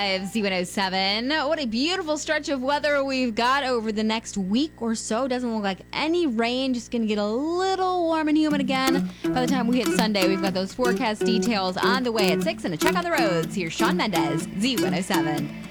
105 Z107. What a beautiful stretch of weather we've got over the next week or so. Doesn't look like any rain. Just going to get a little warm and humid again. By the time we hit Sunday, we've got those forecast details on the way at 6. And a check on the roads. Here's Sean Mendez, Z107.